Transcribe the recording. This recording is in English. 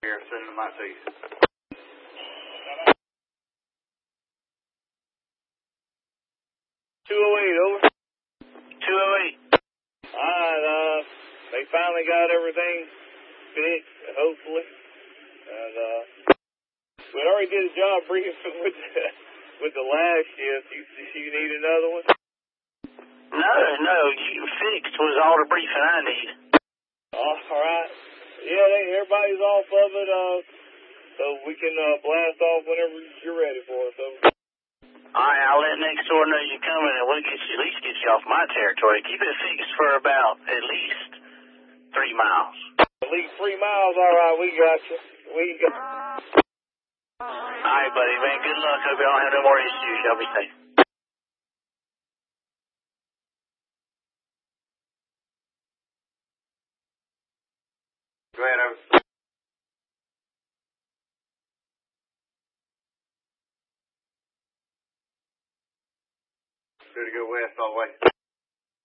Here, send them out to you. 208, over. 208. Alright, they finally got everything fixed, hopefully. And, we already did a job briefing with the last shift. You need another one? No, you fixed was all the briefing I need. Alright. Yeah, everybody's off of it, so we can blast off whenever you're ready for it. So. Alright, I'll let next door know you're coming, and we'll at least get you off my territory. Keep it fixed for about at least 3 miles. At least 3 miles, alright, we got you. Alright, buddy, man, good luck. Hope you don't have no more issues. Y'all be safe. Go ahead, over. Good to go west all the way.